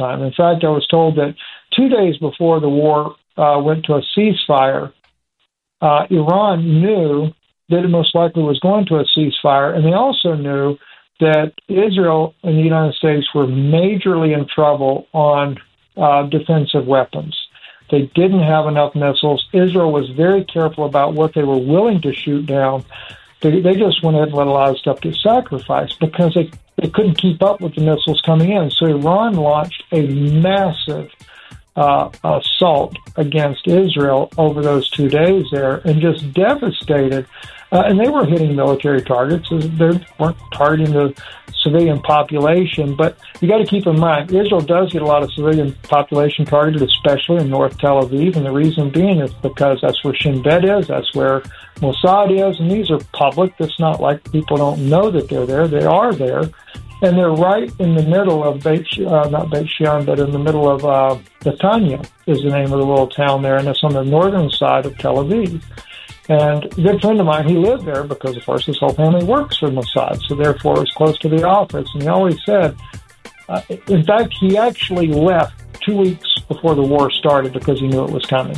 time. In fact, I was told that 2 days before the war went to a ceasefire, Iran knew that it most likely was going to a ceasefire, and they also knew that Israel and the United States were majorly in trouble on defensive weapons. They didn't have enough missiles. Israel was very careful about what they were willing to shoot down. They just went ahead and let a lot of stuff get sacrificed because they couldn't keep up with the missiles coming in. So Iran launched a massive assault against Israel over those 2 days there and just devastated. And they were hitting military targets. They weren't targeting the civilian population. But you got to keep in mind, Israel does get a lot of civilian population targeted, especially in North Tel Aviv. And the reason being is because that's where Shin Bet is, that's where Mossad is. And these are public. It's not like people don't know that they're there. They are there. And they're right in the middle of not Beit Shean, but in the middle of Netanya is the name of the little town there. And it's on the northern side of Tel Aviv. And a good friend of mine, he lived there because, of course, his whole family works for Mossad, so therefore it's close to the office. And he always said, in fact, he actually left 2 weeks before the war started because he knew it was coming.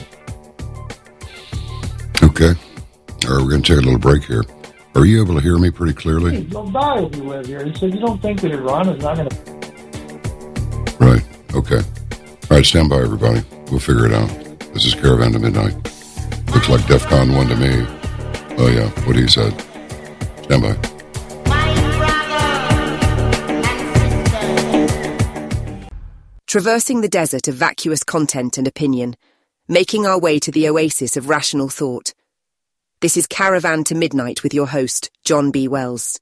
Okay. All right, we're going to take a little break here. Are you able to hear me pretty clearly? Hey, you'll die if you live here. He said, you don't think that Iran is not going to... Right. Okay. All right, stand by, everybody. We'll figure it out. This is Caravan to Midnight. Looks like DEFCON 1 to me. Oh, yeah, what he said. Stand by. Traversing the desert of vacuous content and opinion, making our way to the oasis of rational thought. This is Caravan to Midnight with your host, John B. Wells.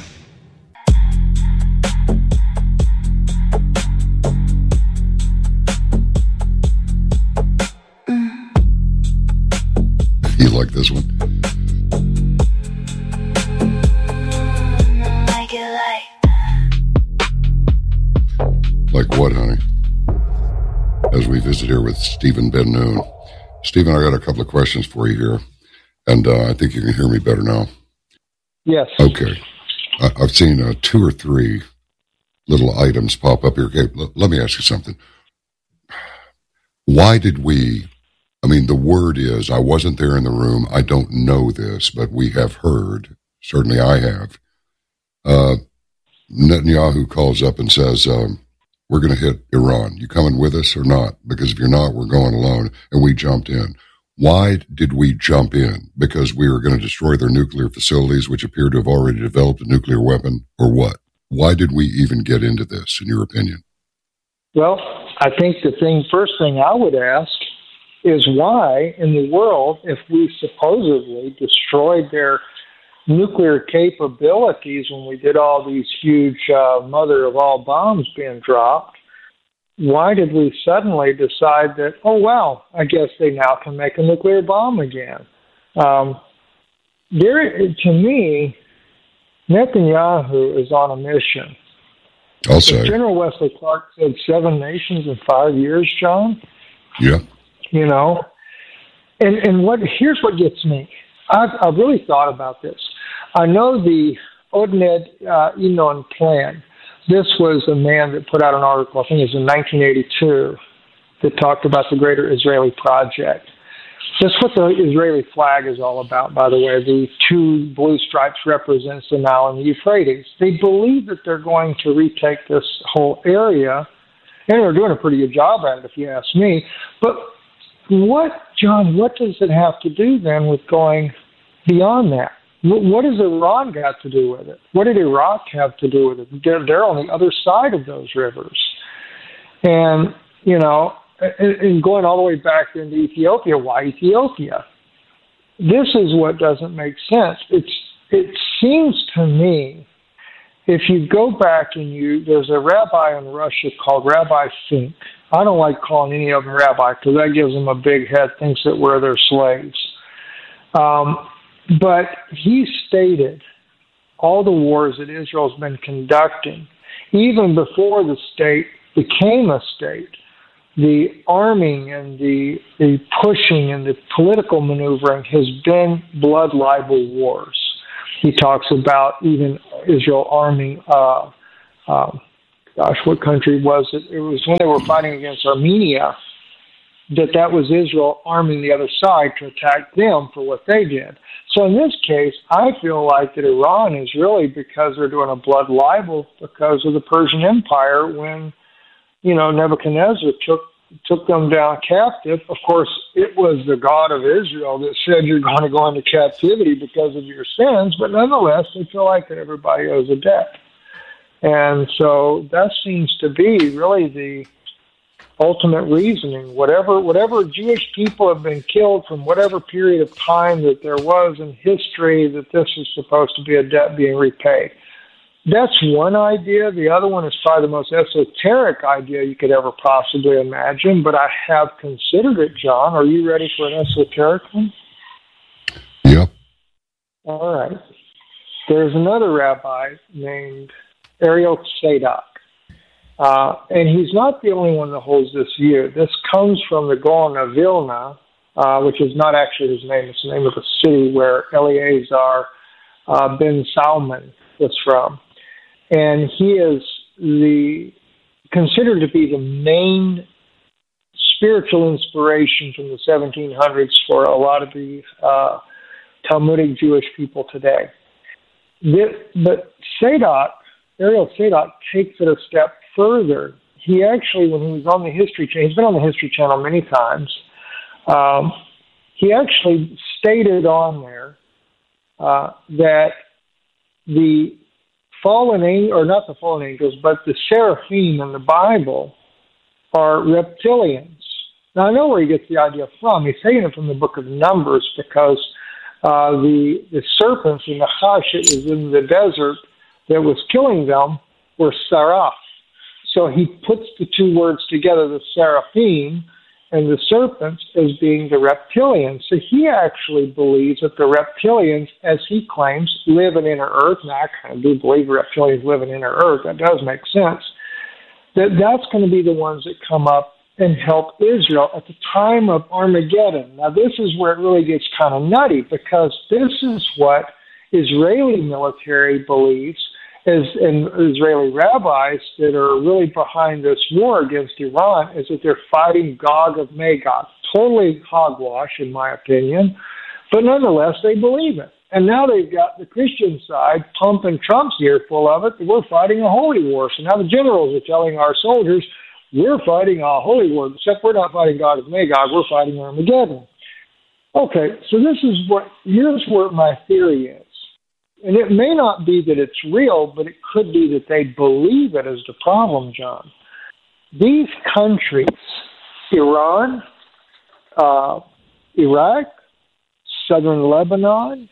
You like this one? Like what, honey? As we visit here with Stephen Ben-Noon. Stephen, I got a couple of questions for you here, and I think you can hear me better now. Yes. Okay. I've seen 2 or 3 little items pop up here. Okay, let me ask you something. Why did we... I mean, the word is, I wasn't there in the room, I don't know this, but we have heard, certainly I have, Netanyahu calls up and says, we're going to hit Iran. You coming with us or not? Because if you're not, we're going alone. And we jumped in. Why did we jump in? Because we were going to destroy their nuclear facilities, which appear to have already developed a nuclear weapon, or what? Why did we even get into this, in your opinion? Well, I think the first thing I would ask is why in the world, if we supposedly destroyed their nuclear capabilities when we did all these huge mother of all bombs being dropped, why did we suddenly decide that, oh, wow, I guess they now can make a nuclear bomb again? To me, Netanyahu is on a mission. I'll say. General Wesley Clark said 7 nations in 5 years, John. Yeah. You know, and here's what gets me. I've really thought about this. I know the Oded Enon plan. This was a man that put out an article, I think it was in 1982, that talked about the Greater Israeli Project. That's what the Israeli flag is all about, by the way. The 2 blue stripes represents the Nile and the Euphrates. They believe that they're going to retake this whole area, and they're doing a pretty good job at it, if you ask me. But what does it have to do then with going beyond that? What has Iran got to do with it? What did Iraq have to do with it? They're on the other side of those rivers. And, you know, and going all the way back into Ethiopia, why Ethiopia? This is what doesn't make sense. It seems to me, if you go back and there's a rabbi in Russia called Rabbi Fink. I don't like calling any of them rabbi because that gives them a big head, thinks that we're their slaves. But he stated all the wars that Israel's been conducting, even before the state became a state, the arming and the pushing and the political maneuvering has been blood libel wars. He talks about even Israel arming gosh, what country was it? It was when they were fighting against Armenia, that was Israel arming the other side to attack them for what they did. So in this case, I feel like that Iran is really because they're doing a blood libel because of the Persian Empire when, Nebuchadnezzar took them down captive. Of course, it was the God of Israel that said you're going to go into captivity because of your sins, but nonetheless, they feel like that everybody owes a debt. And so that seems to be really the ultimate reasoning. Whatever Jewish people have been killed from whatever period of time that there was in history, that this is supposed to be a debt being repaid. That's one idea. The other one is probably the most esoteric idea you could ever possibly imagine, but I have considered it, John. Are you ready for an esoteric one? Yep. All right. There's another rabbi named Ariel Sadak. And he's not the only one that holds this view. This comes from the Gaon of Vilna, which is not actually his name. It's the name of the city where Eleazar ben Salman is from. And he is considered to be the main spiritual inspiration from the 1700s for a lot of the Talmudic Jewish people today. But Ariel Sadak takes it a step further. He actually, when he was on the History Channel, he's been on the History Channel many times, he actually stated on there that the fallen angels, or not the fallen angels, but the seraphim in the Bible are reptilians. Now, I know where he gets the idea from. He's taking it from the book of Numbers because the serpents in the Nachash is in the desert that was killing them were seraph. So he puts the two words together, the seraphim and the serpents, as being the reptilians. So he actually believes that the reptilians, as he claims, live in inner earth. And I kind of do believe reptilians live in inner earth. That does make sense. That's going to be the ones that come up and help Israel at the time of Armageddon. Now, this is where it really gets kind of nutty, because this is what Israeli military believes, and Israeli rabbis that are really behind this war against Iran, is that they're fighting Gog of Magog. Totally hogwash, in my opinion, but nonetheless, they believe it. And now they've got the Christian side pumping Trump's ear full of it, that we're fighting a holy war. So now the generals are telling our soldiers, we're fighting a holy war, except we're not fighting Gog of Magog, we're fighting Armageddon. Okay, so here's where my theory is. And it may not be that it's real, but it could be that they believe it is the problem, John. These countries, Iran, Iraq, southern Lebanon,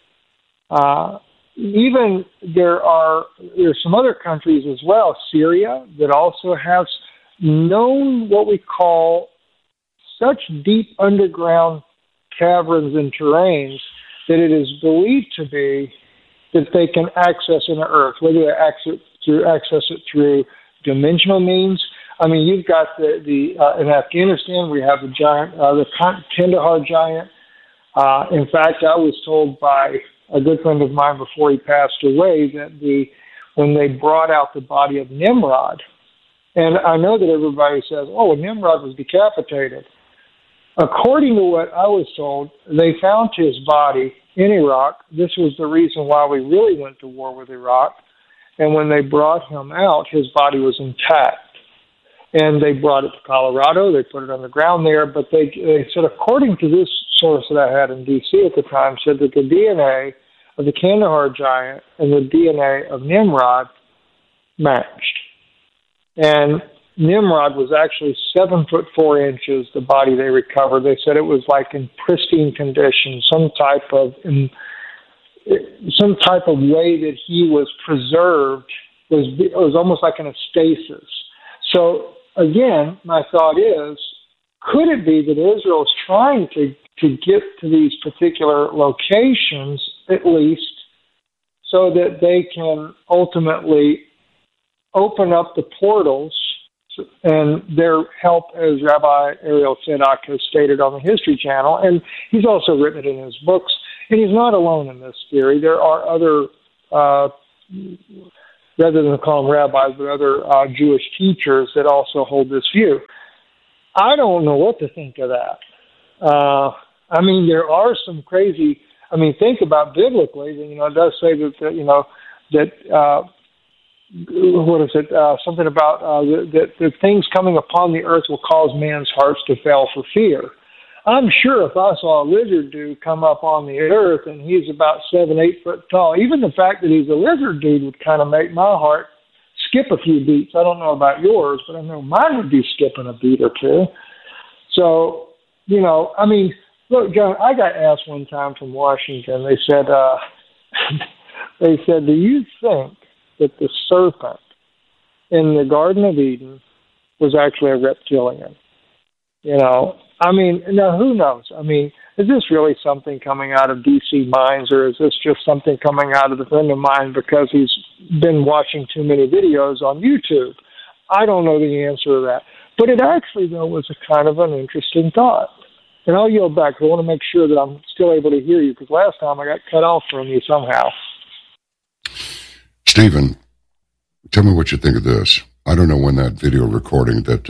even there's some other countries as well, Syria, that also have known what we call such deep underground caverns and terrains that it is believed to be that they can access in the earth, whether they access it through dimensional means. I mean, you've got in Afghanistan, we have the giant, the Kandahar giant. In fact, I was told by a good friend of mine before he passed away that when they brought out the body of Nimrod, and I know that everybody says, oh, Nimrod was decapitated. According to what I was told, they found his body in Iraq. This was the reason why we really went to war with Iraq. And when they brought him out, his body was intact. And they brought it to Colorado. They put it on the ground there. But they said, according to this source that I had in D.C. at the time, said that the DNA of the Kandahar giant and the DNA of Nimrod matched. And Nimrod was actually 7'4", the body they recovered. They said it was like in pristine condition, some type of way that he was preserved. It was almost like in a stasis. So again, my thought is, could it be that Israel is trying to get to these particular locations, at least, so that they can ultimately open up the portals, and their help, as Rabbi Ariel Sadak has stated on the History Channel, and he's also written it in his books, and he's not alone in this theory. There are other rather than call them rabbis, but other Jewish teachers that also hold this view. I don't know what to think of that. I mean, there are some crazy. I mean, think about biblically. You know, it does say that you know that what is it? Something about that the things coming upon the earth will cause man's hearts to fail for fear. I'm sure if I saw a lizard dude come up on the earth and he's about 7-8 foot tall, even the fact that he's a lizard dude would kind of make my heart skip a few beats. I don't know about yours, but I know mine would be skipping a beat or two. So, you know, I mean, look, John, I got asked one time from Washington. They said, do you think that the serpent in the Garden of Eden was actually a reptilian? You know, I mean, now who knows? I mean, is this really something coming out of DC Minds, or is this just something coming out of the friend of mine because he's been watching too many videos on YouTube? I don't know the answer to that. But it actually, though, was a kind of an interesting thought. And I'll yield back because I want to make sure that I'm still able to hear you, because last time I got cut off from you somehow. Stephen, tell me what you think of this. I don't know when that video recording that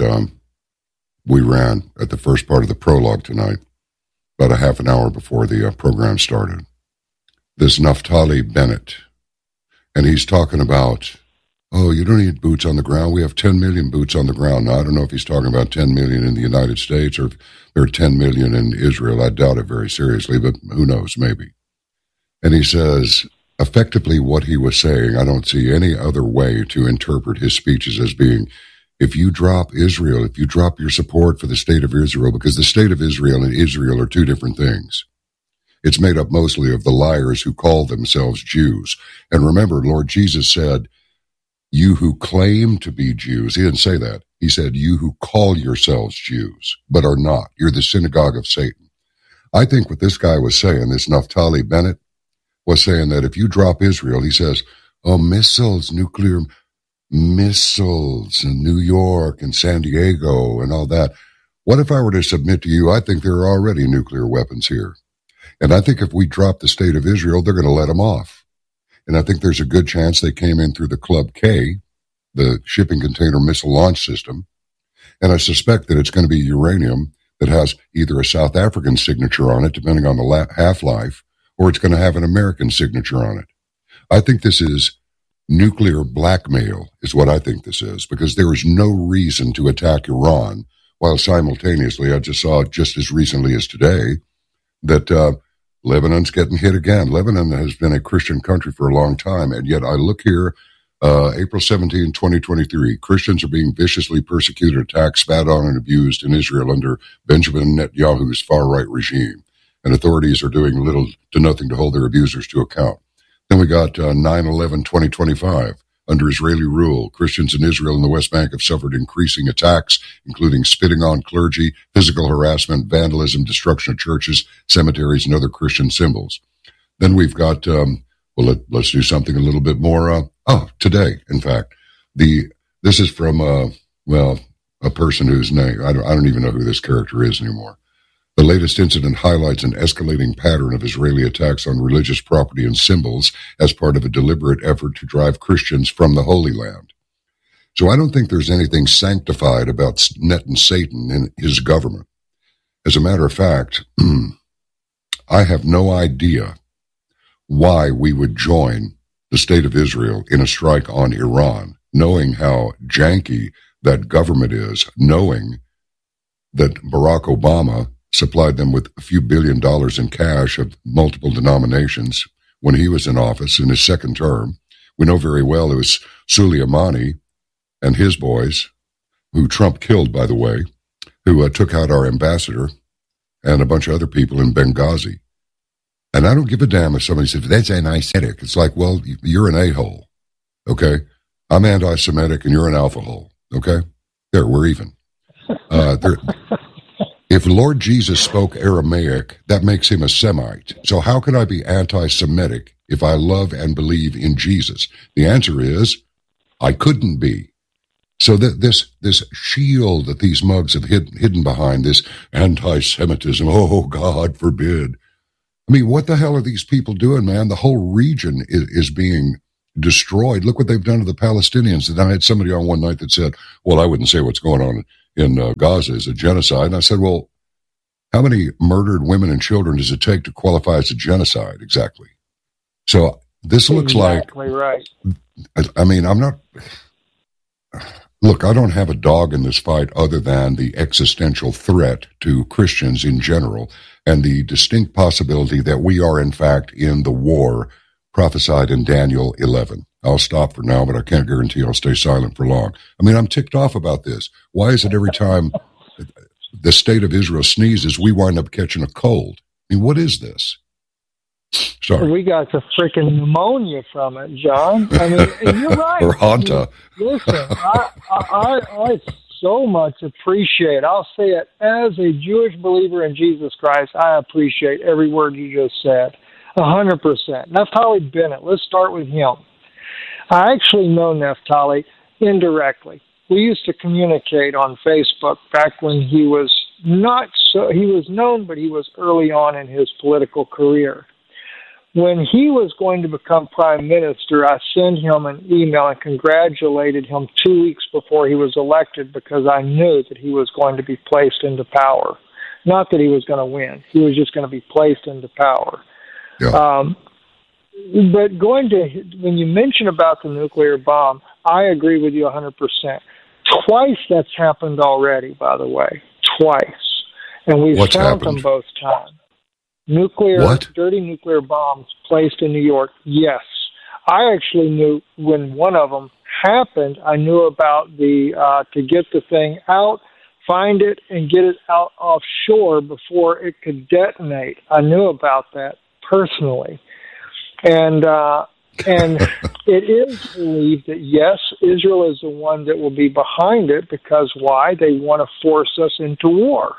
we ran at the first part of the prologue tonight, about a half an hour before the program started. This Naftali Bennett, and he's talking about, oh, you don't need boots on the ground. We have 10 million boots on the ground. Now, I don't know if he's talking about 10 million in the United States or if there are 10 million in Israel. I doubt it very seriously, but who knows, maybe. And he says, effectively what he was saying, I don't see any other way to interpret his speeches as being, if you drop Israel, if you drop your support for the state of Israel, because the state of Israel and Israel are two different things. It's made up mostly of the liars who call themselves Jews. And remember, Lord Jesus said, you who claim to be Jews, he didn't say that. He said, you who call yourselves Jews, but are not. You're the synagogue of Satan. I think what this guy was saying, this Naftali Bennett, was saying that if you drop Israel, he says, oh, missiles, nuclear missiles in New York and San Diego and all that. What if I were to submit to you, I think there are already nuclear weapons here. And I think if we drop the state of Israel, they're going to let them off. And I think there's a good chance they came in through the Club K, the shipping container missile launch system. And I suspect that it's going to be uranium that has either a South African signature on it, depending on the half-life, or it's going to have an American signature on it. I think this is nuclear blackmail is what I think this is, because there is no reason to attack Iran, while simultaneously, I just saw just as recently as today that Lebanon's getting hit again. Lebanon has been a Christian country for a long time, and yet I look here, April 17, 2023, Christians are being viciously persecuted, attacked, spat on, and abused in Israel under Benjamin Netanyahu's far-right regime, and authorities are doing little to nothing to hold their abusers to account. Then we got 9/11/2025. Under Israeli rule, Christians in Israel and the West Bank have suffered increasing attacks, including spitting on clergy, physical harassment, vandalism, destruction of churches, cemeteries, and other Christian symbols. Then we've got, let's do something a little bit more, today, in fact. This is from, a person whose name, I don't even know who this character is anymore. The latest incident highlights an escalating pattern of Israeli attacks on religious property and symbols as part of a deliberate effort to drive Christians from the Holy Land. So I don't think there's anything sanctified about Net and Satan and his government. As a matter of fact, I have no idea why we would join the state of Israel in a strike on Iran, knowing how janky that government is, knowing that Barack Obama supplied them with a few $1 billion in cash of multiple denominations when he was in office in his second term. We know very well it was Soleimani and his boys, who Trump killed, by the way, who took out our ambassador and a bunch of other people in Benghazi. And I don't give a damn if somebody says, that's anti-Semitic. It's like, well, you're an a-hole, okay? I'm anti-Semitic and you're an alpha hole, okay? There, we're even. If Lord Jesus spoke Aramaic, that makes him a Semite. So how can I be anti-Semitic if I love and believe in Jesus? The answer is, I couldn't be. So that this shield that these mugs have hidden behind, this anti-Semitism, oh, God forbid. I mean, what the hell are these people doing, man? The whole region is being destroyed. Look what they've done to the Palestinians. And I had somebody on one night that said, well, I wouldn't say what's going on in Gaza is a genocide. And I said, well, how many murdered women and children does it take to qualify as a genocide exactly? So this looks exactly right. I mean, I'm not... Look, I don't have a dog in this fight other than the existential threat to Christians in general and the distinct possibility that we are, in fact, in the war prophesied in Daniel 11. I'll stop for now, but I can't guarantee I'll stay silent for long. I mean, I'm ticked off about this. Why is it every time the state of Israel sneezes, we wind up catching a cold? I mean, what is this? Sorry. We got the freaking pneumonia from it, John. I mean, and you're right. Or Hanta. Listen, I so much appreciate, I'll say it, as a Jewish believer in Jesus Christ, I appreciate every word you just said, 100%. Naftali Bennett, let's start with him. I actually know Naftali indirectly. We used to communicate on Facebook back when he was he was known, but he was early on in his political career. When he was going to become prime minister, I sent him an email and congratulated him 2 weeks before he was elected because I knew that he was going to be placed into power. Not that he was going to win. He was just going to be placed into power. Yeah. But when you mention about the nuclear bomb, I agree with you 100%. Twice that's happened already, by the way. Twice. And we've found them both times. Dirty nuclear bombs placed in New York, yes. I actually knew when one of them happened, I knew about to get the thing out, find it, and get it out offshore before it could detonate. I knew about that personally. And it is believed that, yes, Israel is the one that will be behind it because why? They want to force us into war.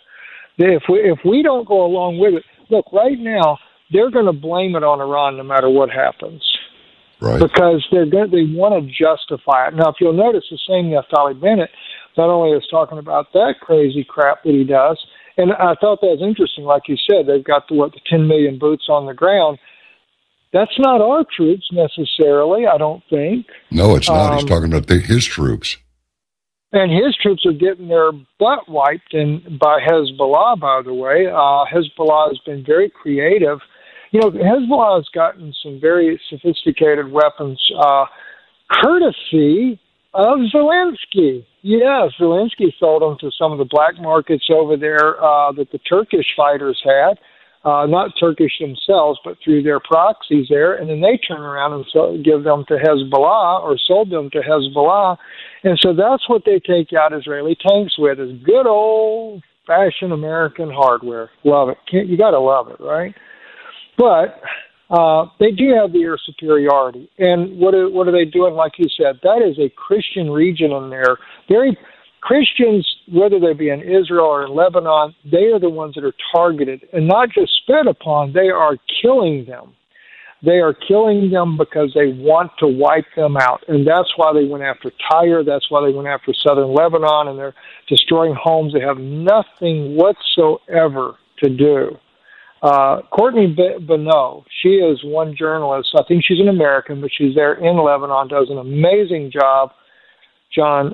If we don't go along with it, look, right now, they're going to blame it on Iran no matter what happens. Right. Because they want to justify it. Now, if you'll notice, the same Naftali Bennett not only is talking about that crazy crap that he does, and I thought that was interesting, like you said, they've got the 10 million boots on the ground. That's not our troops necessarily, I don't think. No, it's not. He's talking about his troops. And his troops are getting their butt wiped by Hezbollah, by the way. Hezbollah has been very creative. You know, Hezbollah has gotten some very sophisticated weapons courtesy of Zelensky. Yeah, Zelensky sold them to some of the black markets over there that the Turkish fighters had. Not Turkish themselves, but through their proxies there, and then they turn around and give them to Hezbollah or sold them to Hezbollah, and so that's what they take out Israeli tanks with is good old-fashioned American hardware. Love it. You got to love it, right? But they do have the air superiority, and what are they doing? Like you said, that is a Christian region in there. Christians, whether they be in Israel or in Lebanon, they are the ones that are targeted and not just spit upon, they are killing them. They are killing them because they want to wipe them out. And that's why they went after Tyre. That's why they went after southern Lebanon, and they're destroying homes. They have nothing whatsoever to do. Courtney Bonneau, she is one journalist. I think she's an American, but she's there in Lebanon, does an amazing job, John,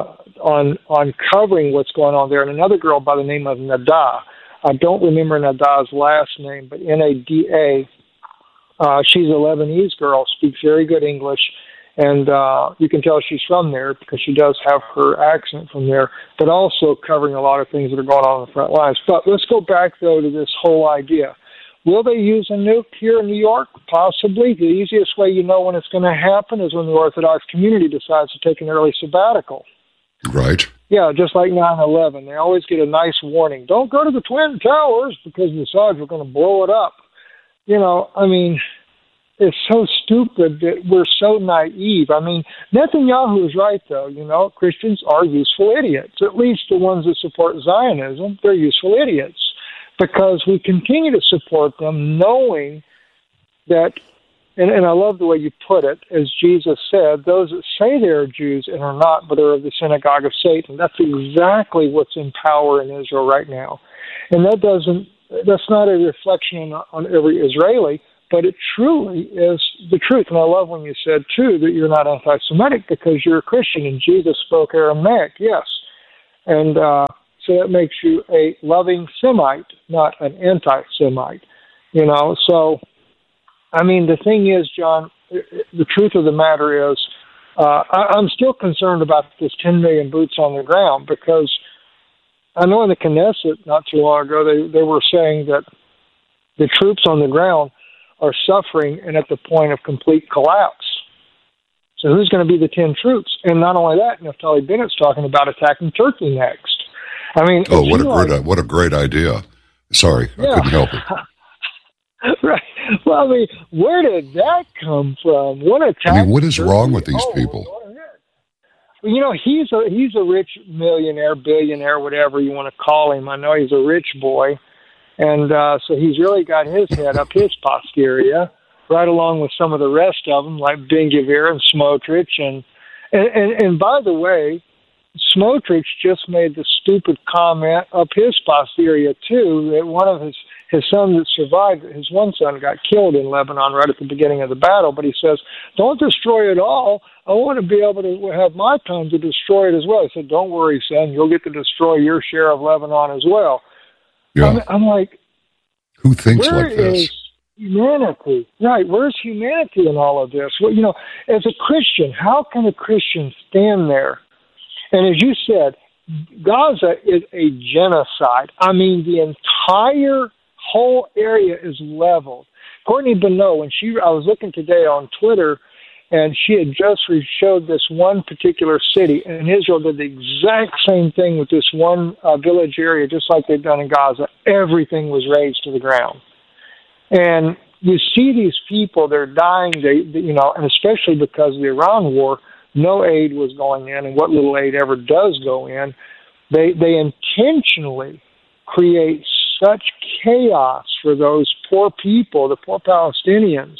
on covering what's going on there. And another girl by the name of Nada. I don't remember Nada's last name, but N-A-D-A. She's a Lebanese girl, speaks very good English, and you can tell she's from there because she does have her accent from there, but also covering a lot of things that are going on the front lines. But let's go back, though, to this whole idea. Will they use a nuke here in New York? Possibly. The easiest way you know when it's going to happen is when the Orthodox community decides to take an early sabbatical. Right. Yeah, just like 9/11. They always get a nice warning. Don't go to the Twin Towers because besides we're going to blow it up. You know, I mean, it's so stupid that we're so naive. I mean, Netanyahu is right, though. You know, Christians are useful idiots. At least the ones that support Zionism, they're useful idiots. Because we continue to support them knowing that, and I love the way you put it, as Jesus said, those that say they are Jews and are not, but are of the synagogue of Satan. That's exactly what's in power in Israel right now. And that's not a reflection on every Israeli, but it truly is the truth. And I love when you said, too, that you're not anti-Semitic because you're a Christian and Jesus spoke Aramaic, yes. And so that makes you a loving Semite, not an anti-Semite. So, I mean, the thing is, John, the truth of the matter is, I'm still concerned about this 10 million boots on the ground, because I know in the Knesset not too long ago they were saying that the troops on the ground are suffering and at the point of complete collapse. So who's going to be the 10 troops? And not only that, Naftali Bennett's talking about attacking Turkey next. I mean, what a great idea. Sorry, yeah. I couldn't help it. Right. Well, I mean, where did that come from? What attack? I mean, what is wrong with these people? Well, he's a rich millionaire, billionaire, whatever you want to call him. I know he's a rich boy, and so he's really got his head up his posterior, right along with some of the rest of them, like Ben-Gvir and Smotrich, and by the way, Smotrich just made the stupid comment up his posterior too, that one of his son that survived, his one son got killed in Lebanon right at the beginning of the battle, but he says, don't destroy it all. I want to be able to have my time to destroy it as well. He said, don't worry, son, you'll get to destroy your share of Lebanon as well. Yeah. I'm like, who thinks like this? Where is humanity? Right, where's humanity in all of this? Well, as a Christian, how can a Christian stand there? And as you said, Gaza is a genocide. I mean, the entire whole area is leveled. Courtney Bonneau, I was looking today on Twitter, and she had just showed this one particular city, and Israel did the exact same thing with this one village area, just like they've done in Gaza. Everything was razed to the ground. And you see these people, they're dying, and especially because of the Iran war, no aid was going in, and what little aid ever does go in, they intentionally create such chaos for those poor people, the poor Palestinians,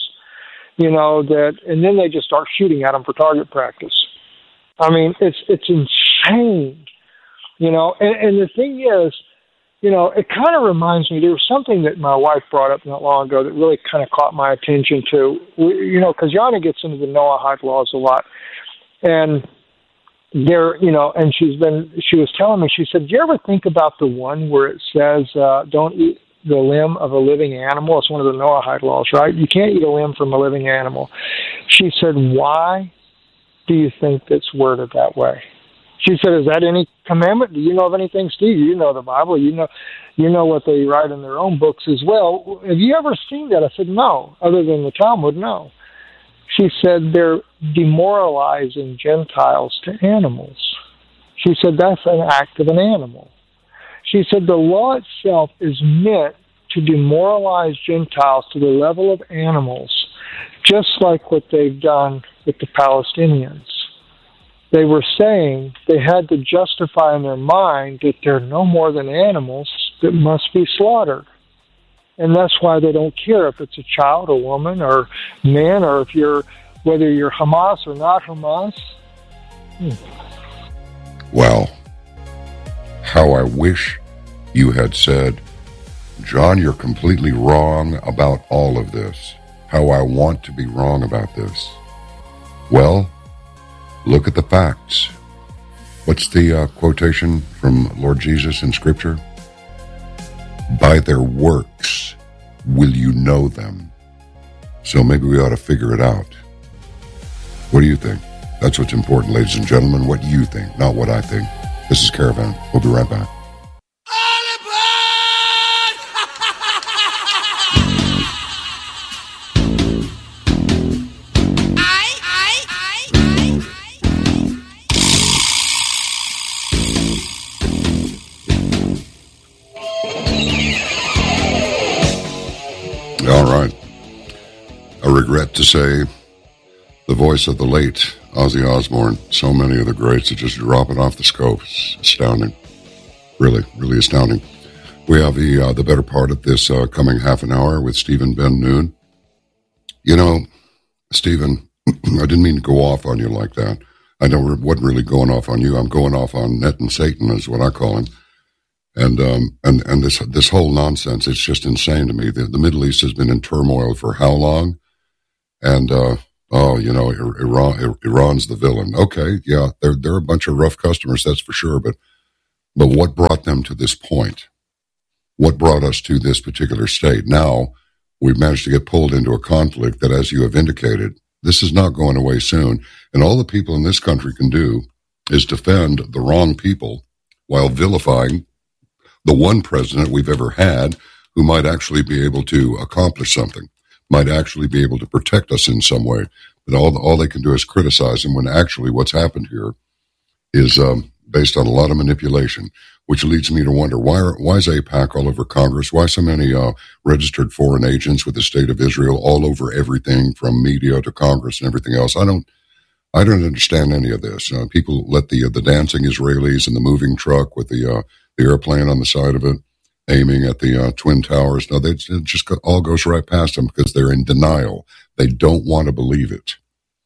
and then they just start shooting at them for target practice. I mean, it's insane, and the thing is, it kind of reminds me, there was something that my wife brought up not long ago that really kind of caught my attention too, because Yana gets into the Noahide laws a lot. And there, and she was telling me, she said, do you ever think about the one where it says, don't eat the limb of a living animal? It's one of the Noahide laws, right? You can't eat a limb from a living animal. She said, why do you think it's worded that way? She said, is that any commandment? Do you know of anything, Steve? You know the Bible. You know what they write in their own books as well. Have you ever seen that? I said, no. Other than the Talmud, no. She said, they're demoralizing Gentiles to animals. She said, that's an act of an animal. She said, the law itself is meant to demoralize Gentiles to the level of animals, just like what they've done with the Palestinians. They were saying they had to justify in their mind that they're no more than animals that must be slaughtered. And that's why they don't care if it's a child or woman or man, or whether you're Hamas or not Hamas. Well, how I wish you had said, John, you're completely wrong about all of this. How I want to be wrong about this. Well, look at the facts. What's the quotation from Lord Jesus in Scripture? By their works will you know them. So maybe we ought to figure it out. What do you think? That's what's important, ladies and gentlemen. What you think, not what I think. This is Caravan. We'll be right back. All right. I regret to say the voice of the late Ozzy Osbourne. So many of the greats are just dropping off the scope. It's astounding. Really, really astounding. We have the better part of this coming half an hour with Stephen Ben-Nun. Stephen, I didn't mean to go off on you like that. I wasn't really going off on you. I'm going off on Net and Satan is what I call him. And this whole nonsense, it's just insane to me. The Middle East has been in turmoil for how long? And Iran's the villain. Okay, yeah, they're a bunch of rough customers, that's for sure. But what brought them to this point? What brought us to this particular state? Now we've managed to get pulled into a conflict that, as you have indicated, this is not going away soon. And all the people in this country can do is defend the wrong people while vilifying the one president we've ever had who might actually be able to accomplish something, might actually be able to protect us in some way. But all they can do is criticize him, when actually what's happened here is based on a lot of manipulation, which leads me to wonder, why is AIPAC all over Congress? Why so many registered foreign agents with the state of Israel all over everything from media to Congress and everything else? I don't understand any of this. People let the dancing Israelis in the moving truck with the airplane on the side of it, aiming at the Twin Towers. No, it just all goes right past them because they're in denial. They don't want to believe it.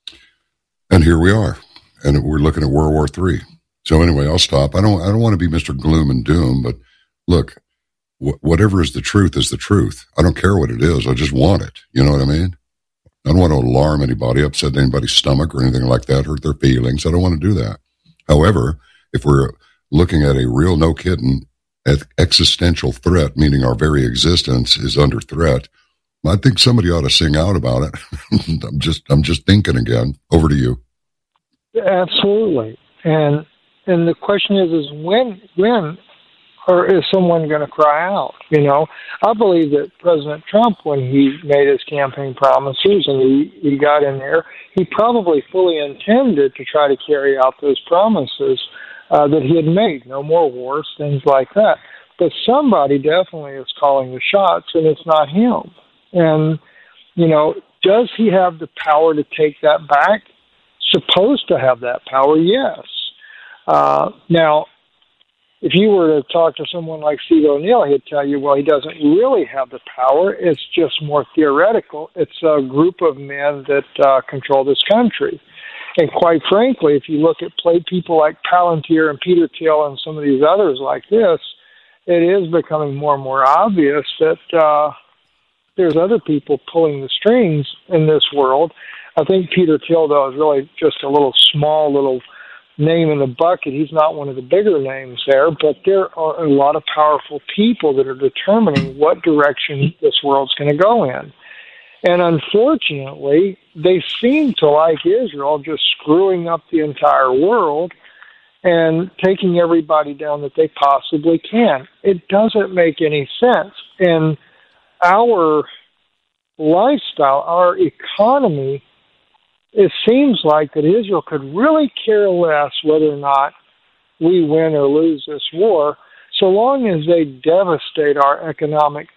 And here we are, and we're looking at World War III. So anyway, I'll stop. I don't want to be Mr. Gloom and Doom, but look, whatever is the truth is the truth. I don't care what it is. I just want it. You know what I mean? I don't want to alarm anybody, upset anybody's stomach or anything like that, hurt their feelings. I don't want to do that. However, if we're looking at a real, no kidding, existential threat, meaning our very existence is under threat, I think somebody ought to sing out about it. I'm just thinking again. Over to you. Absolutely. And the question is when or is someone going to cry out? You know, I believe that President Trump, when he made his campaign promises and he got in there, he probably fully intended to try to carry out those promises that he had made. No more wars, things like that. But somebody definitely is calling the shots, and it's not him. And, you know, does he have the power to take that back? Supposed to have that power, yes. Now, if you were to talk to someone like Steve O'Neill, he'd tell you, well, he doesn't really have the power. It's just more theoretical. It's a group of men that control this country. And quite frankly, if you look at people like Palantir and Peter Thiel and some of these others like this, it is becoming more and more obvious that there's other people pulling the strings in this world. I think Peter Thiel, though, is really just a small little name in the bucket. He's not one of the bigger names there, but there are a lot of powerful people that are determining what direction this world's going to go in. And unfortunately, they seem to like Israel, just screwing up the entire world and taking everybody down that they possibly can. It doesn't make any sense. And our lifestyle, our economy, it seems like that Israel could really care less whether or not we win or lose this war, so long as they devastate our economic,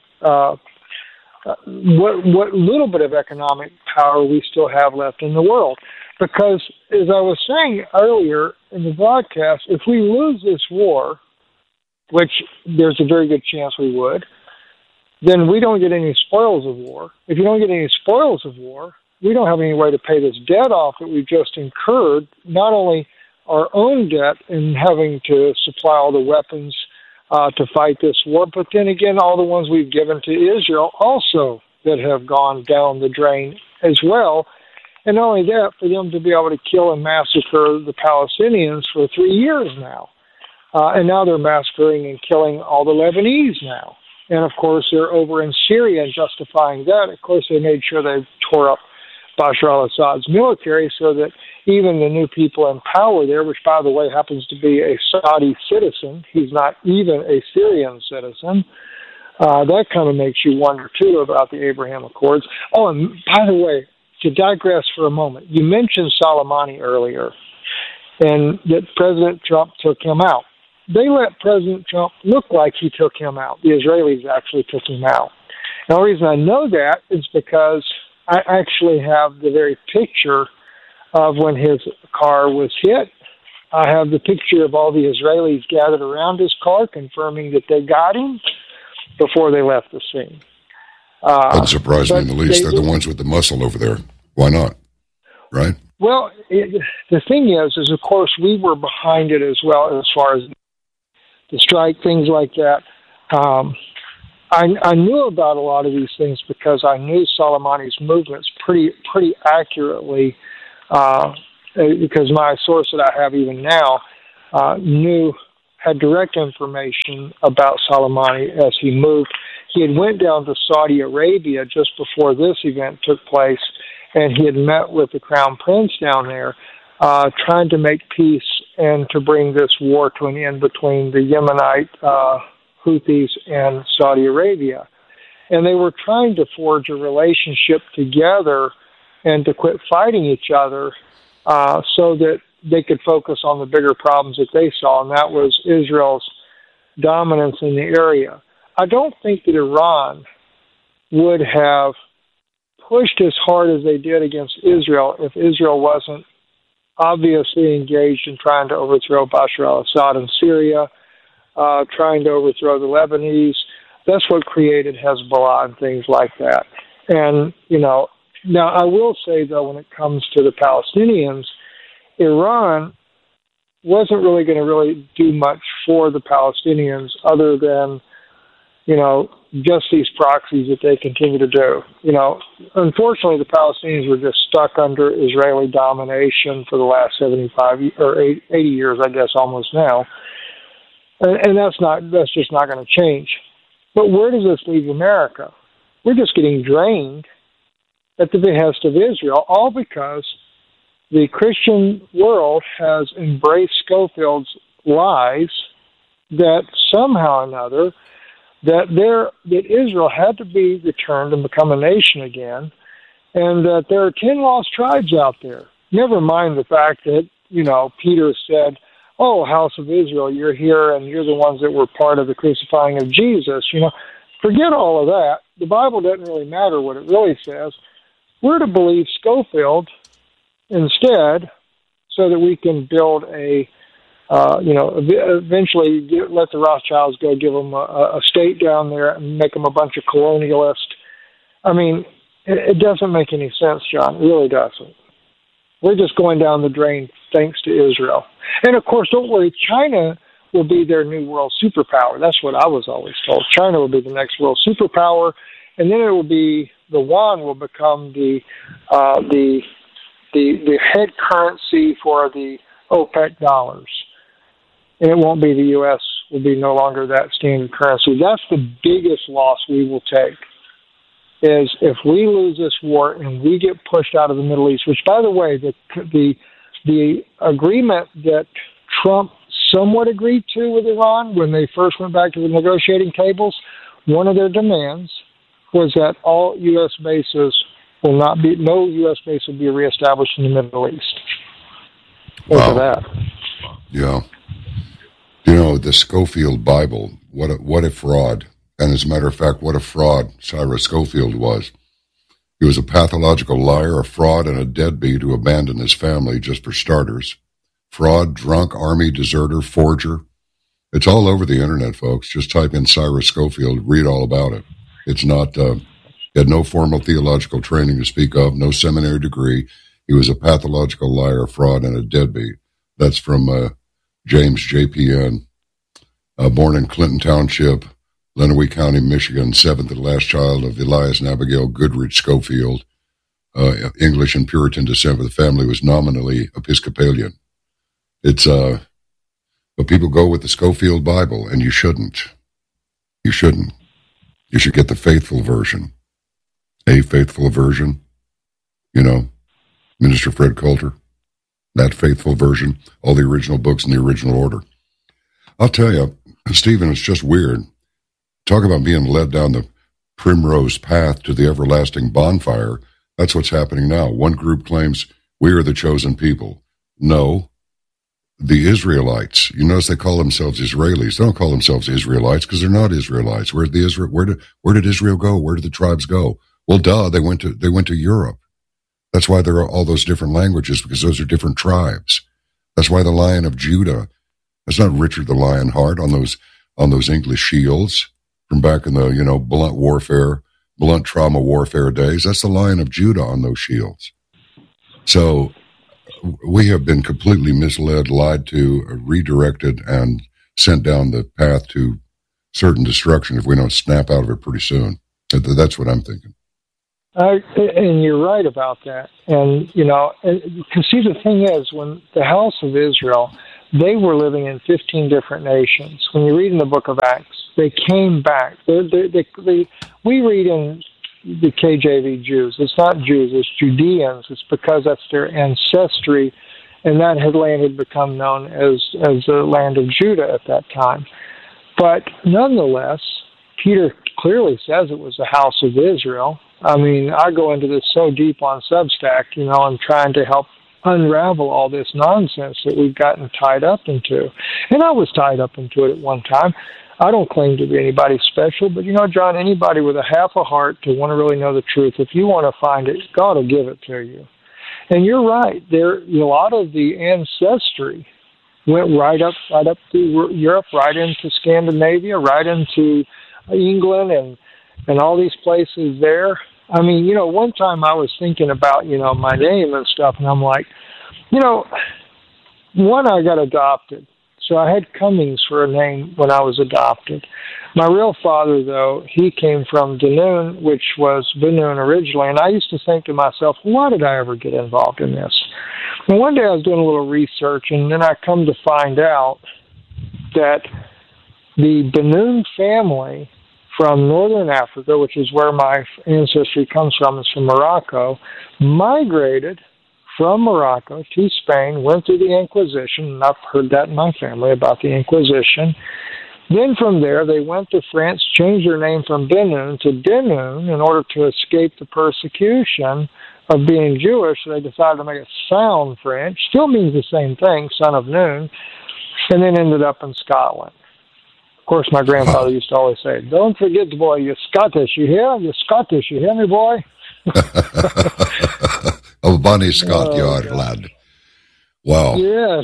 what little bit of economic power we still have left in the world. Because, as I was saying earlier in the broadcast, if we lose this war, which there's a very good chance we would, then we don't get any spoils of war. If you don't get any spoils of war, we don't have any way to pay this debt off that we've just incurred, not only our own debt in having to supply all the weapons to fight this war, but then again, all the ones we've given to Israel also that have gone down the drain as well. And not only that, for them to be able to kill and massacre the Palestinians for 3 years now. And now they're massacring and killing all the Lebanese now. And, of course, they're over in Syria and justifying that. Of course, they made sure they tore up Bashar al-Assad's military so that even the new people in power there, which, by the way, happens to be a Saudi citizen, he's not even a Syrian citizen, that kind of makes you wonder, too, about the Abraham Accords. Oh, and by the way, to digress for a moment, you mentioned Soleimani earlier, and that President Trump took him out. They let President Trump look like he took him out. The Israelis actually took him out. And the reason I know that is because I actually have the very picture of when his car was hit. I have the picture of all the Israelis gathered around his car, confirming that they got him before they left the scene. Doesn't surprise me in the least. They're the ones with the muscle over there. Why not? Right? Well, the thing is, of course, we were behind it as well as far as the strike, things like that. I knew about a lot of these things because I knew Soleimani's movements pretty accurately, because my source that I have even now had direct information about Soleimani as he moved. He had went down to Saudi Arabia just before this event took place, and he had met with the Crown Prince down there, trying to make peace and to bring this war to an end between the Yemenite Houthis and Saudi Arabia. And they were trying to forge a relationship together and to quit fighting each other, so that they could focus on the bigger problems that they saw, and that was Israel's dominance in the area. I don't think that Iran would have pushed as hard as they did against Israel if Israel wasn't obviously engaged in trying to overthrow Bashar al-Assad in Syria, trying to overthrow the Lebanese. That's what created Hezbollah and things like that. And, now I will say, though, when it comes to the Palestinians, Iran wasn't really going to really do much for the Palestinians other than, just these proxies that they continue to do. Unfortunately, the Palestinians were just stuck under Israeli domination for the last 75 or 80 years, I guess, almost now. And that's just not going to change. But where does this leave America? We're just getting drained at the behest of Israel, all because the Christian world has embraced Schofield's lies that somehow or another that Israel had to be returned and become a nation again, and that there are 10 lost tribes out there. Never mind the fact that, Peter said, "Oh, house of Israel, you're here and you're the ones that were part of the crucifying of Jesus." Forget all of that. The Bible doesn't really matter what it really says. We're to believe Scofield instead, so that we can build eventually let the Rothschilds go, give them a state down there and make them a bunch of colonialists. I mean, it doesn't make any sense, John. It really doesn't. We're just going down the drain thanks to Israel. And, of course, don't worry, China will be their new world superpower. That's what I was always told. China will be the next world superpower, and then it will be the yuan will become the head currency for the OPEC dollars. And it won't be the U.S. will be no longer that standard currency. That's the biggest loss we will take, is if we lose this war and we get pushed out of the Middle East, which, by the way, the agreement that Trump somewhat agreed to with Iran when they first went back to the negotiating tables, one of their demands was that all U.S. bases no U.S. base will be reestablished in the Middle East. Look at that. Yeah. The Scofield Bible, what a fraud. And as a matter of fact, what a fraud Cyrus Scofield was. He was a pathological liar, a fraud, and a deadbeat who abandoned his family just for starters. Fraud, drunk, army deserter, forger. It's all over the internet, folks. Just type in Cyrus Scofield, read all about it. It's not, he had no formal theological training to speak of, no seminary degree. He was a pathological liar, fraud, and a deadbeat. That's from James JPN, born in Clinton Township, Lenawee County, Michigan, seventh and last child of Elias and Abigail Goodrich Scofield, English and Puritan descent. The family was nominally Episcopalian. But people go with the Scofield Bible, and you shouldn't. You shouldn't. You should get the faithful version. A faithful version, Minister Fred Coulter, that faithful version, all the original books in the original order. I'll tell you, Stephen, it's just weird. Talk about being led down the primrose path to the everlasting bonfire. That's what's happening now. One group claims we are the chosen people. No, the Israelites. You notice they call themselves Israelis. They don't call themselves Israelites because they're not Israelites. Where did Israel go? Where did the tribes go? Well, duh, they went to Europe. That's why there are all those different languages, because those are different tribes. That's why the Lion of Judah, that's not Richard the Lionheart on those English shields from back in the, blunt trauma warfare days. That's the Lion of Judah on those shields. So we have been completely misled, lied to, redirected, and sent down the path to certain destruction if we don't snap out of it pretty soon. That's what I'm thinking. And you're right about that. And, because see, the thing is, when the house of Israel, they were living in 15 different nations. When you read in the book of Acts, they came back. We read in the KJV Jews. It's not Jews, it's Judeans. It's because that's their ancestry, and that land had become known as the land of Judah at that time. But nonetheless, Peter clearly says it was the house of Israel. I mean, I go into this so deep on Substack, I'm trying to help unravel all this nonsense that we've gotten tied up into. And I was tied up into it at one time. I don't claim to be anybody special, but John, anybody with a half a heart to want to really know the truth, if you want to find it, God will give it to you. And you're right. A lot of the ancestry went right up through Europe, right into Scandinavia, right into England and all these places there. I mean, one time I was thinking about, my name and stuff, and I'm like, one, I got adopted. So I had Cummings for a name when I was adopted. My real father, though, he came from Dunoon, which was Benoon originally, and I used to think to myself, why did I ever get involved in this? And one day I was doing a little research, and then I come to find out that the Benoon family from northern Africa, which is where my ancestry comes from, is from Morocco, migrated from Morocco to Spain, went through the Inquisition, and I've heard that in my family about the Inquisition. Then from there, they went to France, changed their name from Benoon to Denoon in order to escape the persecution of being Jewish. So they decided to make it sound French. Still means the same thing, son of noon, and then ended up in Scotland. Of course, my grandfather used to always say, don't forget, boy, you're Scottish, you hear? You're Scottish, you hear me, boy? Oh, Bonnie Scott Yard, lad. Wow. Yes.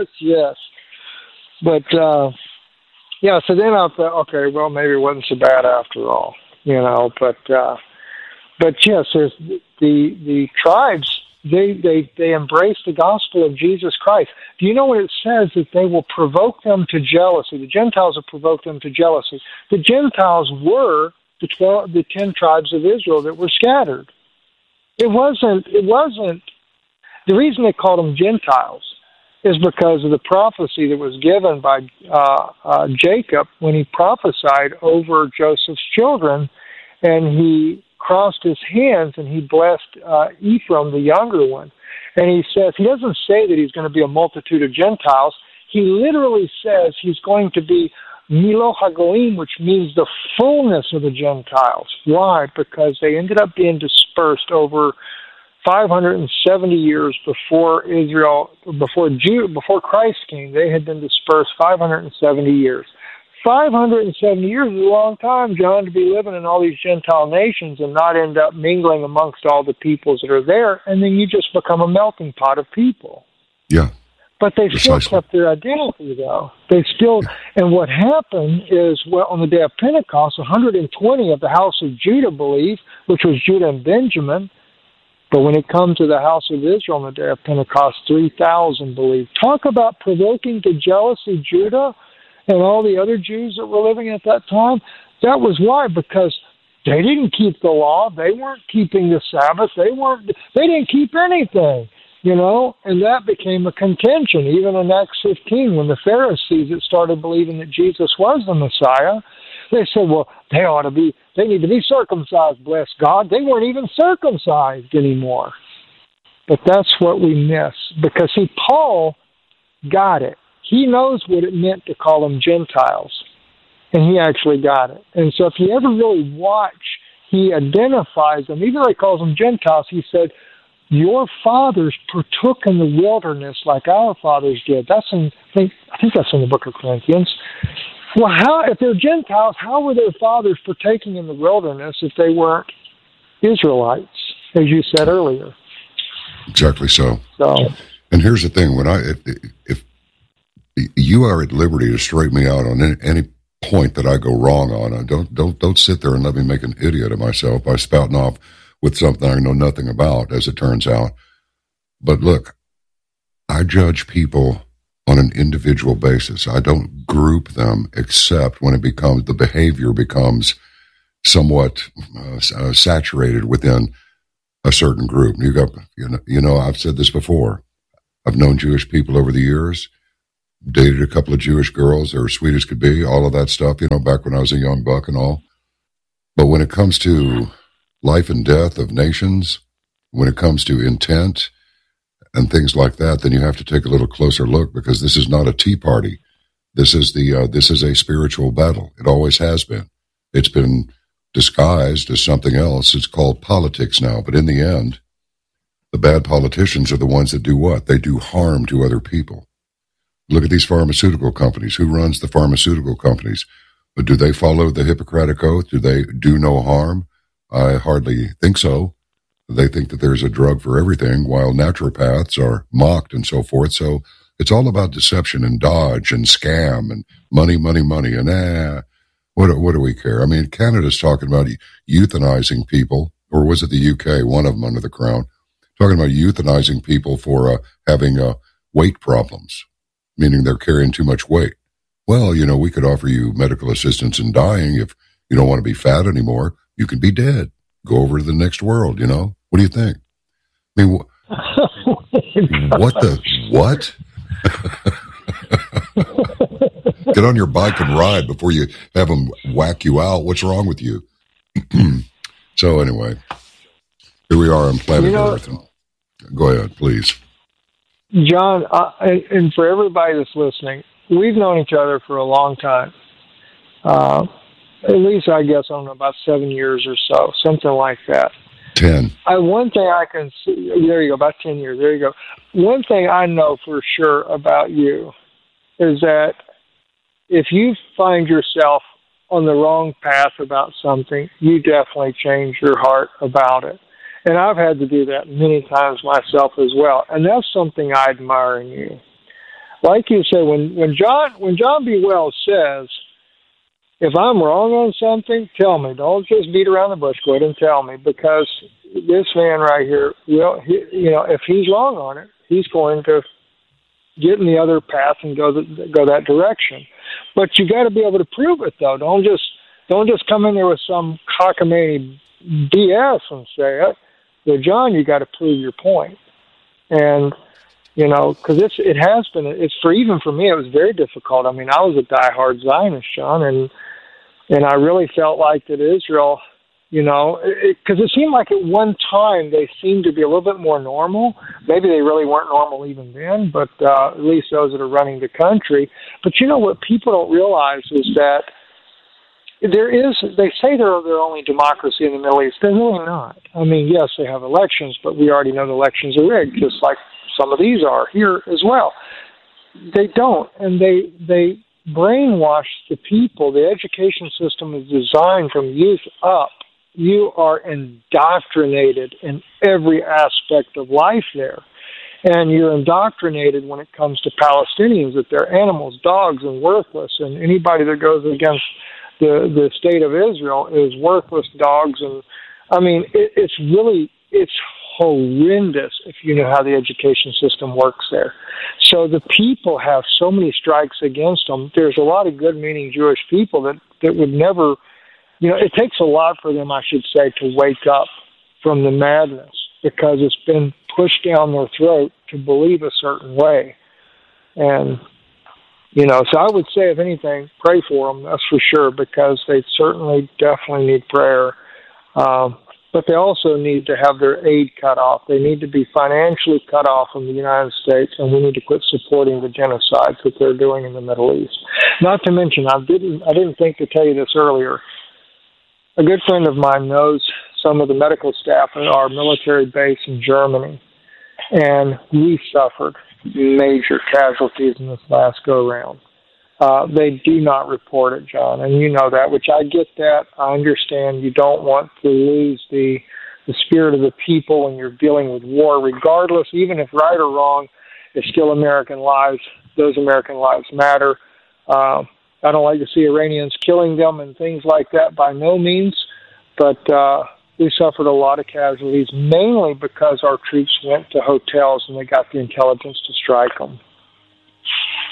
But, so then I thought, okay, well, maybe it wasn't so bad after all, but yes, there's the tribes, they embrace the gospel of Jesus Christ. Do you know what it says? That they will provoke them to jealousy. The Gentiles will provoke them to jealousy. The Gentiles were the 10 tribes of Israel that were scattered. It wasn't, the reason they called them Gentiles is because of the prophecy that was given by Jacob when he prophesied over Joseph's children, and he crossed his hands and he blessed Ephraim, the younger one. And he says, he doesn't say that he's going to be a multitude of Gentiles. He literally says he's going to be Milo Hagoim, which means the fullness of the Gentiles. Why? Because they ended up being dispersed over 570 years before Christ came. They had been dispersed 570 years. 570 years is a long time, John, to be living in all these Gentile nations and not end up mingling amongst all the peoples that are there, and then you just become a melting pot of people. Yeah. But they still kept their identity, though. And what happened is, on the day of Pentecost, 120 of the house of Judah believed, which was Judah and Benjamin. But when it comes to the house of Israel on the day of Pentecost, 3,000 believed. Talk about provoking to jealousy Judah and all the other Jews that were living at that time. That was why, because they didn't keep the law. They weren't keeping the Sabbath. They didn't keep anything. And that became a contention, even in Acts 15, when the Pharisees that started believing that Jesus was the Messiah, they said, well, they need to be circumcised, bless God. They weren't even circumcised anymore. But that's what we miss, because, see, Paul got it. He knows what it meant to call them Gentiles, and he actually got it. And so if you ever really watch, he identifies them, even though he calls them Gentiles, he said, your fathers partook in the wilderness like our fathers did. I think that's in the book of Corinthians. Well, if they're Gentiles, how were their fathers partaking in the wilderness if they weren't Israelites, as you said earlier? Exactly so. And here's the thing: if you are at liberty to straighten me out on any point that I go wrong on, don't sit there and let me make an idiot of myself by spouting off with something I know nothing about, as it turns out. But look, I judge people on an individual basis. I don't group them except when the behavior becomes somewhat saturated within a certain group. I've said this before. I've known Jewish people over the years, dated a couple of Jewish girls. They're sweet as could be, all of that stuff, back when I was a young buck and all. But when it comes to life and death of nations, when it comes to intent and things like that, then you have to take a little closer look, because this is not a tea party. This is a spiritual battle. It always has been. It's been disguised as something else. It's called politics now. But in the end, the bad politicians are the ones that do what? They do harm to other people. Look at these pharmaceutical companies. Who runs the pharmaceutical companies? But do they follow the Hippocratic Oath? Do they do no harm? I hardly think so. They think that there's a drug for everything, while naturopaths are mocked and so forth. So it's all about deception and dodge and scam and money. And what do we care? I mean, Canada's talking about euthanizing people, or was it the UK, one of them under the crown, talking about euthanizing people for having weight problems, meaning they're carrying too much weight. Well, we could offer you medical assistance in dying. If you don't want to be fat anymore, you can be dead. Go over to the next world, What do you think? I mean, what? Get on your bike and ride before you have them whack you out. What's wrong with you? So anyway, here we are on planet Earth. Go ahead, please. John, and for everybody that's listening, we've known each other for a long time. At least, I guess, I don't know, about 7 years or so, something like that. 10. One thing I can see, there you go, about 10 years, there you go. One thing I know for sure about you is that if you find yourself on the wrong path about something, you definitely change your heart about it. And I've had to do that many times myself as well. And that's something I admire in you. Like you said, when John B. Wells says, if I'm wrong on something, tell me. Don't just beat around the bush. Go ahead and tell me, because this man right here, if he's wrong on it, he's going to get in the other path and go that direction. But you got to be able to prove it, though. Don't just come in there with some cockamamie BS and say it. Well, John, you got to prove your point. And because it's even for me, it was very difficult. I mean, I was a diehard Zionist, John, and I really felt like that Israel, because it seemed like at one time they seemed to be a little bit more normal. Maybe they really weren't normal even then, but at least those that are running the country. But what people don't realize is that they say they're their only democracy in the Middle East. They're really not. I mean, yes, they have elections, but we already know the elections are rigged, just like some of these are here as well. They don't, and they brainwash the people. The education system is designed from youth up. You are indoctrinated in every aspect of life there. And you're indoctrinated when it comes to Palestinians, that they're animals, dogs, and worthless. And anybody that goes against the state of Israel is worthless dogs. And I mean, it's horrendous if you know how the education system works there. So the people have so many strikes against them. There's a lot of good-meaning Jewish people that would never, it takes a lot for them, I should say, to wake up from the madness, because it's been pushed down their throat to believe a certain way. And, so I would say, if anything, pray for them, that's for sure, because they certainly definitely need prayer. But they also need to have their aid cut off. They need to be financially cut off from the United States, and we need to quit supporting the genocides that they're doing in the Middle East. Not to mention, I didn't think to tell you this earlier. A good friend of mine knows some of the medical staff at our military base in Germany, and we suffered major casualties in this last go-round. They do not report it, John, and you know that, which I get that. I understand you don't want to lose the spirit of the people when you're dealing with war, regardless, even if right or wrong, it's still American lives. Those American lives matter. I don't like to see Iranians killing them and things like that, by no means, but we suffered a lot of casualties, mainly because our troops went to hotels and they got the intelligence to strike them.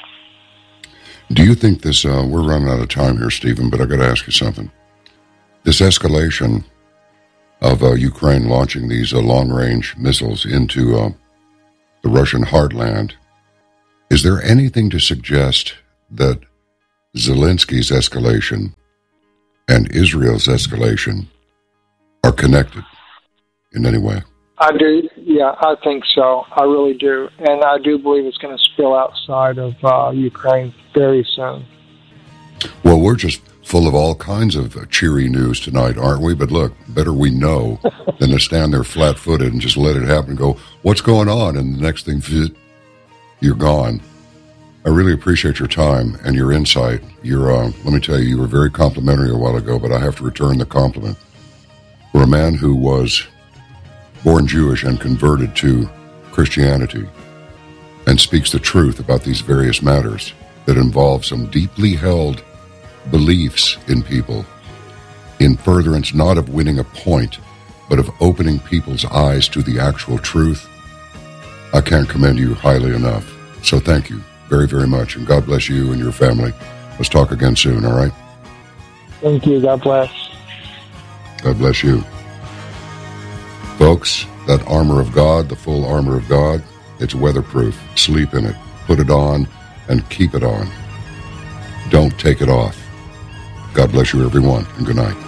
Do you think this, we're running out of time here, Stephen, but I got to ask you something. This escalation of Ukraine launching these long-range missiles into the Russian heartland, is there anything to suggest that Zelensky's escalation and Israel's escalation are connected in any way? I do. Yeah, I think so. I really do. And I do believe it's going to spill outside of Ukraine very soon. Well, we're just full of all kinds of cheery news tonight, aren't we? But look, better we know than to stand there flat-footed and just let it happen and go, what's going on? And the next thing, you're gone. I really appreciate your time and your insight. Let me tell you, you were very complimentary a while ago, but I have to return the compliment. For a man who was born Jewish and converted to Christianity and speaks the truth about these various matters that involve some deeply held beliefs in people, in furtherance not of winning a point, but of opening people's eyes to the actual truth, I can't commend you highly enough. So thank you very, very much, and God bless you and your family. Let's talk again soon, all right? Thank you. God bless. God bless you. Folks, that armor of God, the full armor of God, it's weatherproof. Sleep in it. Put it on and keep it on. Don't take it off. God bless you, everyone, and good night.